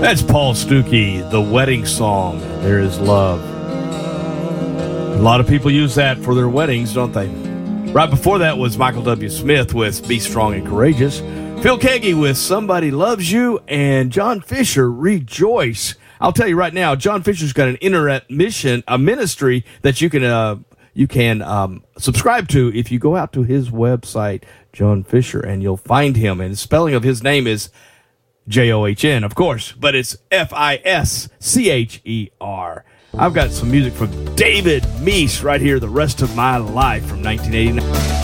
That's Paul Stuckey, The Wedding Song, There Is Love. A lot of people use that for their weddings, don't they? Right before that was Michael W. Smith with Be Strong and Courageous. Phil Keaggy with Somebody Loves You, and John Fisher, Rejoice. I'll tell you right now, John Fisher's got an internet mission, a ministry that you can subscribe to if you go out to his website, John Fisher, and you'll find him. And the spelling of his name is John, of course, but it's Fischer. I've got some music from David Meese right here, The Rest of My Life from 1989.